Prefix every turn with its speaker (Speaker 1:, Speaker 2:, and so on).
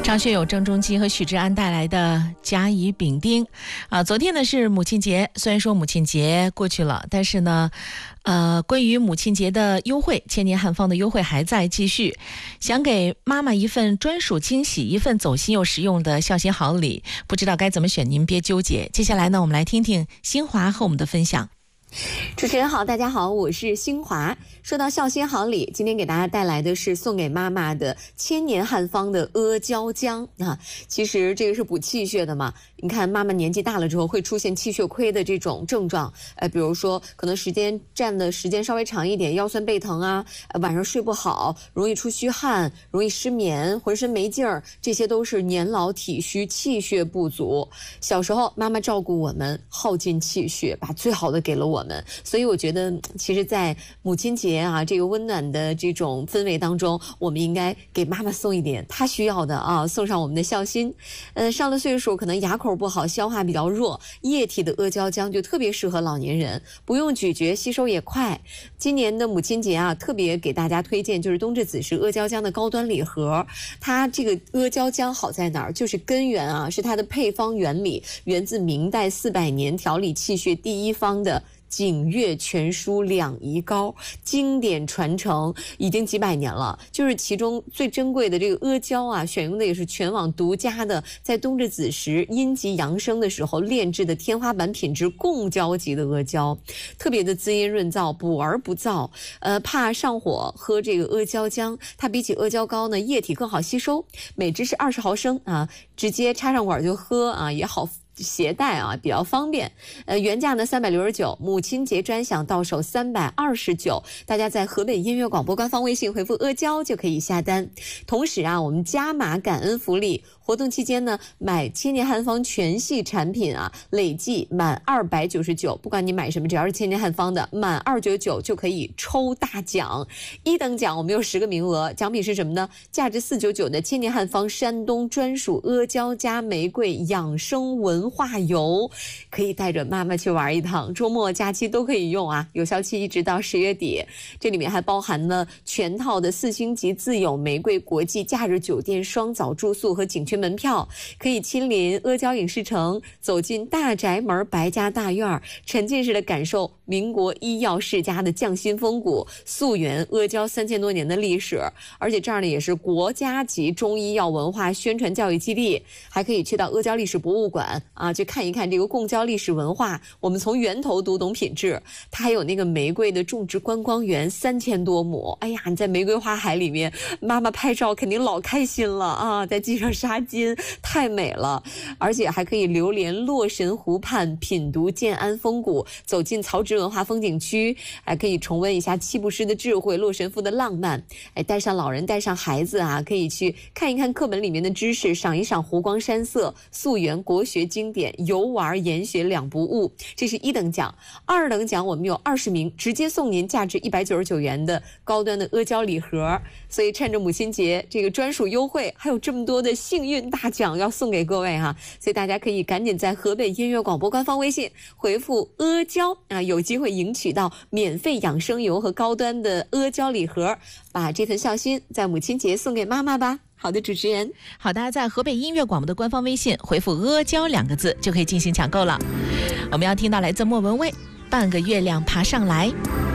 Speaker 1: 张学友、郑中基和许志安带来的甲乙丙丁昨天呢是母亲节，虽然说母亲节过去了，但是呢关于母亲节的优惠，千年汉方的优惠还在继续。想给妈妈一份专属惊喜，一份走心又实用的孝心好礼，不知道该怎么选，您别纠结。接下来呢，我们来听听新华和我们的分享。
Speaker 2: 主持人好，大家好，我是新华。说到孝心好礼，今天给大家带来的是送给妈妈的千年汉方的阿胶浆其实这个是补气血的嘛。你看妈妈年纪大了之后会出现气血亏的这种症状，比如说可能站的时间稍微长一点，腰酸背疼啊，晚上睡不好，容易出虚汗，容易失眠，浑身没劲儿，这些都是年老体虚气血不足。小时候妈妈照顾我们，耗尽气血，把最好的给了我们，所以我觉得其实在母亲节这个温暖的这种氛围当中，我们应该给妈妈送一点她需要的送上我们的孝心。上了岁数可能牙口不好，消化比较弱，液体的阿胶浆就特别适合老年人，不用咀嚼，吸收也快。今年的母亲节特别给大家推荐就是冬至子时阿胶浆的高端礼盒。它这个阿胶浆好在哪儿？就是根源是它的配方原理源自明代400年调理气血第一方的景岳全书两仪膏，经典传承已经几百年了。就是其中最珍贵的这个阿胶选用的也是全网独家的，在冬至子时阴极阳生的时候炼制的天花板品质贡胶级的阿胶，特别的滋阴润燥，补而不燥。怕上火，喝这个阿胶浆，它比起阿胶膏呢液体更好吸收，每支是20毫升直接插上管就喝也好携带比较方便。原价呢369，母亲节专享到手329。大家在河北音乐广播官方微信回复阿胶就可以下单。同时我们加码感恩福利，活动期间呢，买千年汉方全系产品累计满299，不管你买什么，只要是千年汉方的，满299就可以抽大奖。1等奖我们有10个名额，奖品是什么呢？价值499的千年汉方山东专属阿胶加玫瑰养生文化游，可以带着妈妈去玩一趟，周末假期都可以用有效期一直到10月底。这里面还包含了全套的4星级自有玫瑰国际假日酒店双早住宿和景区门票，可以亲临阿胶影视城，走进大宅门白家大院，沉浸式的感受民国医药世家的匠心风骨，溯源阿胶3000多年的历史。而且这儿呢也是国家级中医药文化宣传教育基地，还可以去到阿胶历史博物馆去看一看这个贡胶历史文化，我们从源头读懂品质。它还有那个玫瑰的种植观光园3000多亩，哎呀，你在玫瑰花海里面，妈妈拍照肯定老开心了再系上纱巾，太美了。而且还可以流连洛神湖畔，品读建安风骨，走进曹植文化风景区，还可以重温一下七步诗的智慧，洛神赋的浪漫。带上老人，带上孩子可以去看一看课本里面的知识，赏一赏湖光山色，溯源国学经典，游玩研学两不误。这是1等奖。2等奖我们有20名，直接送您价值199元的高端的阿胶礼盒。所以趁着母亲节这个专属优惠，还有这么多的幸运大奖要送给各位所以大家可以赶紧在河北音乐广播官方微信回复阿胶有机会赢取到免费养生油和高端的阿胶礼盒，把这份孝心在母亲节送给妈妈吧。好的，主持人。
Speaker 1: 好的，在河北音乐广播的官方微信回复阿胶2个字就可以进行抢购了。我们要听到来自莫文蔚半个月亮爬上来。